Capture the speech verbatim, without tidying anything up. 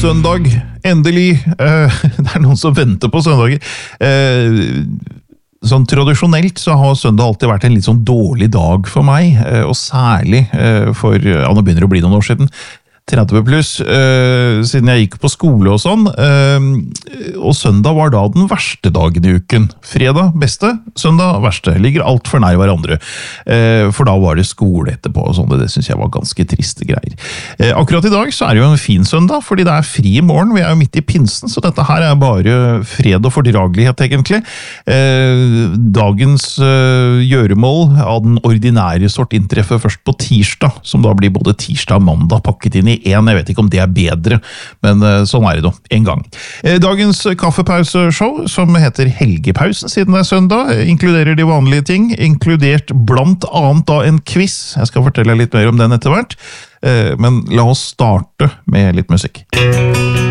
søndag, endelig. Eh, det er noen som venter på søndager. Eh, sånn tradisjonelt så har søndag alltid vært en litt sånn dårlig dag for meg, eh, og særlig eh, for, ja, nå begynner det å bli noen år siden, tretti pluss, øh, siden jeg gikk på skole og sånn, øh, og søndag var da den verste dagen i uken. Fredag beste, søndag verste. Ligger alt for nær hverandre. Øh, for da var det skole etterpå og sånn, det synes jeg var ganske triste greier. Øh, akkurat i dag så er det jo en fin søndag, fordi det er fri i morgen, vi er jo midt i pinsen, så dette her er bare fred og fordragelighet egentlig. Øh, dagens øh, gjøremål av den ordinære sort inntreffer først på tirsdag, som da blir både tirsdag og mandag pakket inn i en, jeg vet ikke om det er bedre, men sånn er det da, en gang. Dagens kaffepauseshow, som heter Helgepausen siden det er søndag, inkluderer de vanlige ting, inkludert blant annet da en quiz. Jeg skal fortelle litt mer om den etter hvert, men la oss starte med litt musikk.